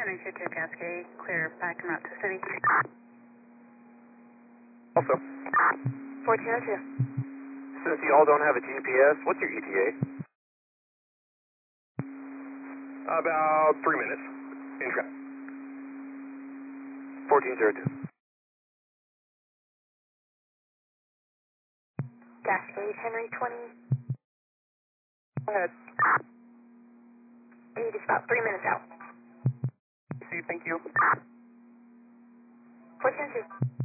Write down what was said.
Henry 22 Cascade, clear back and route to city. Also, 1402. since you all don't have a GPS, what's your ETA? About 3 minutes. In traffic. 1402. Cascade, Henry 20. Go ahead. He is about 3 minutes out. See, thank you. 1402.